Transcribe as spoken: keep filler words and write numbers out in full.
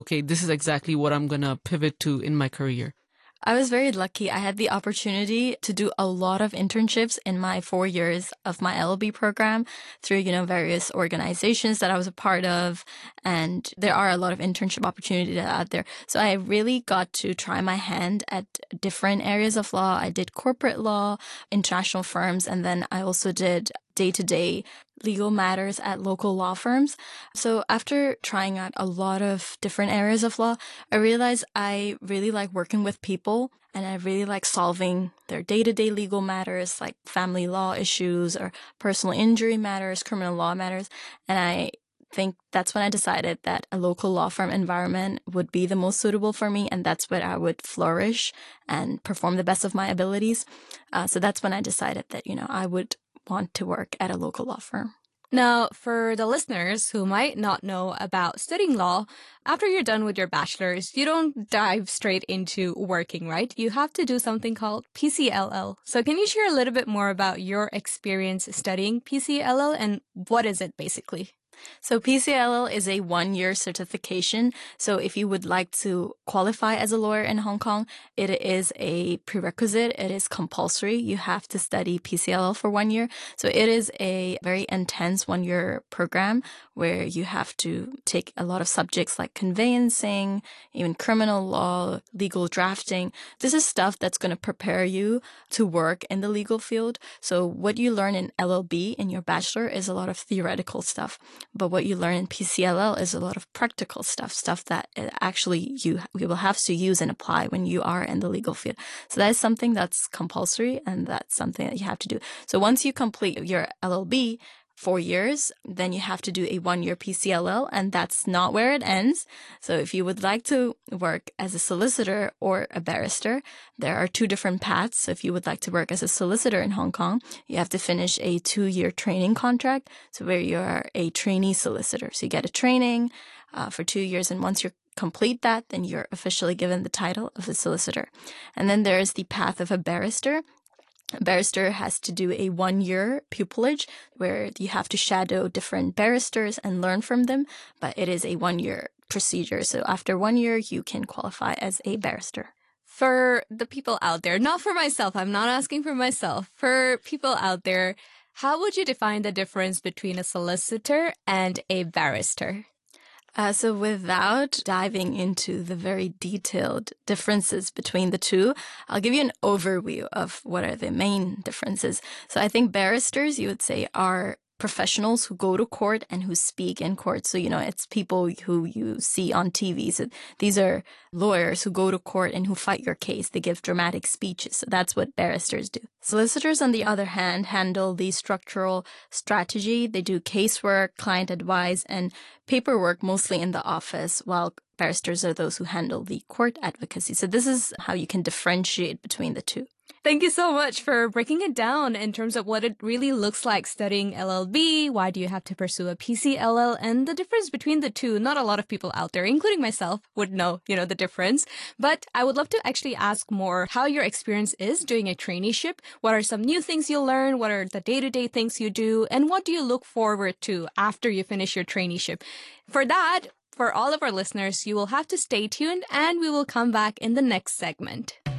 okay, this is exactly what I'm going to pivot to in my career? I was very lucky. I had the opportunity to do a lot of internships in my four years of my L L B program through, you know, various organizations that I was a part of. And there are a lot of internship opportunities out there. So I really got to try my hand at different areas of law. I did corporate law, international firms, and then I also did day-to-day legal matters at local law firms. So after trying out a lot of different areas of law, I realized I really like working with people and I really like solving their day-to-day legal matters like family law issues or personal injury matters, criminal law matters. And I think that's when I decided that a local law firm environment would be the most suitable for me, and that's where I would flourish and perform the best of my abilities. Uh, so that's when I decided that, you know, I would want to work at a local law firm. Now, for the listeners who might not know about studying law, after you're done with your bachelor's, you don't dive straight into working, right? You have to do something called P C L L. So can you share a little bit more about your experience studying P C L L and what is it basically? So P C L L is a one-year certification. So if you would like to qualify as a lawyer in Hong Kong, it is a prerequisite. It is compulsory. You have to study P C L L for one year. So it is a very intense one-year program where you have to take a lot of subjects like conveyancing, even criminal law, legal drafting. This is stuff that's going to prepare you to work in the legal field. So what you learn in L L B in your bachelor is a lot of theoretical stuff. But what you learn in P C L L is a lot of practical stuff, stuff that actually you, you will have to use and apply when you are in the legal field. So that is something that's compulsory and that's something that you have to do. So once you complete your L L B, four years, then you have to do a one-year P C L L, and that's not where it ends. So if you would like to work as a solicitor or a barrister, there are two different paths. So if you would like to work as a solicitor in Hong Kong, you have to finish a two-year training contract, so where you are a trainee solicitor. So you get a training uh, for two years, and once you complete that, then you're officially given the title of a solicitor. And then there is the path of a barrister. A barrister has to do a one-year pupillage where you have to shadow different barristers and learn from them, but it is a one-year procedure. So after one year, you can qualify as a barrister. For the people out there, not for myself, I'm not asking for myself, for people out there, how would you define the difference between a solicitor and a barrister? Uh, so without diving into the very detailed differences between the two, I'll give you an overview of what are the main differences. So I think barristers, you would say, are professionals who go to court and who speak in court. So, you know, it's people who you see on T V. So these are lawyers who go to court and who fight your case. They give dramatic speeches. So that's what barristers do. Solicitors, on the other hand, handle the structural strategy. They do casework, client advice, and paperwork mostly in the office, while barristers are those who handle the court advocacy. So this is how you can differentiate between the two. Thank you so much for breaking it down in terms of what it really looks like studying L L B, why do you have to pursue a P C L L, and the difference between the two. Not a lot of people out there, including myself, would know, you know, the difference. But I would love to actually ask more how your experience is doing a traineeship. What are some new things you learn? What are the day-to-day things you do? And what do you look forward to after you finish your traineeship? For that, for all of our listeners, you will have to stay tuned and we will come back in the next segment.